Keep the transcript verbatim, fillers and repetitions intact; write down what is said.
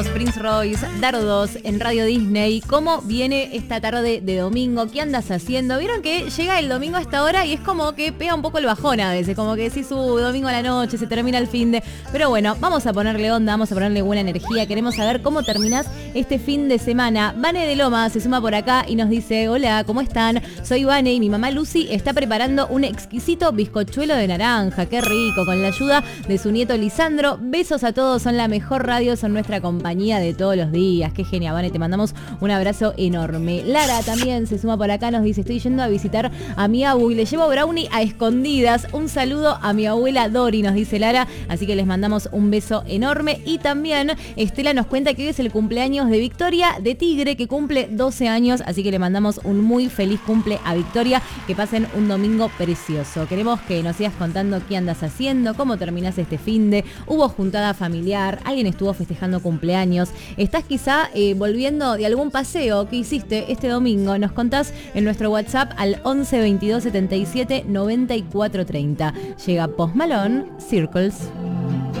Prince Royce, Dardos en Radio Disney. ¿Cómo viene esta tarde de domingo? ¿Qué andas haciendo? Vieron que llega el domingo a esta hora y es como que pega un poco el bajón a veces, como que si sube domingo a la noche, se termina el fin de... Pero bueno, vamos a ponerle onda, vamos a ponerle buena energía. Queremos saber cómo terminás este fin de semana. Vane de Loma se suma por acá y nos dice: hola, ¿cómo están? Soy Vane y mi mamá Lucy está preparando un exquisito bizcochuelo de naranja. Qué rico, con la ayuda de su nieto Lisandro. Besos a todos, son la mejor radio, son nuestra compañía de todos los días. Qué genial, Vane, te mandamos un abrazo enorme. Lara también se suma por acá, nos dice: estoy yendo a visitar a mi abu y le llevo brownie a escondidas. Un saludo a mi abuela Dori, nos dice Lara, así que les mandamos un beso enorme. Y también Estela nos cuenta que hoy es el cumpleaños de Victoria de Tigre, que cumple doce años, así que le mandamos un muy feliz cumple a Victoria, que pasen un domingo precioso. Queremos que nos sigas contando qué andas haciendo, cómo terminás este finde, hubo juntada familiar, alguien estuvo festejando cumpleaños. ¿Estás quizá eh, volviendo de algún paseo que hiciste este domingo? Nos contás en nuestro WhatsApp al once veintidós setenta y siete noventa y cuatro treinta. Llega Post Malone, Circles.